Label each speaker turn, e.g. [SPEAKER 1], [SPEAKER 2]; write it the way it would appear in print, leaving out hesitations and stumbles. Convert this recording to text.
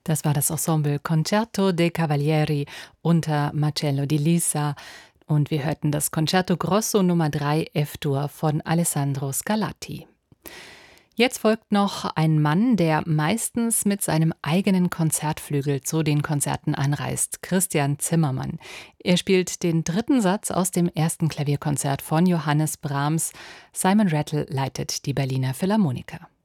[SPEAKER 1] Das war das Ensemble Concerto dei Cavalieri unter Marcello di Lissa und wir hörten das Concerto Grosso Nummer 3 F-Dur von Alessandro Scarlatti. Jetzt folgt noch ein Mann, der meistens mit seinem eigenen Konzertflügel zu den Konzerten anreist, Christian Zimmermann. Er spielt den dritten Satz aus dem ersten Klavierkonzert von Johannes Brahms. Simon Rattle leitet die Berliner Philharmoniker.